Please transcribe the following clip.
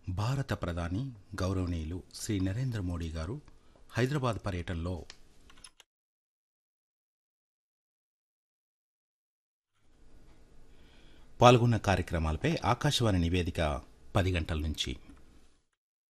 భారత ప్రధాని గౌరవనీయులు శ్రీ నరేంద్ర మోడీ గారు హైదరాబాద్ పర్యటనలో పాల్గొన్న కార్యక్రమాలపై ఆకాశవాణి నివేదిక 10 గంటల నుంచి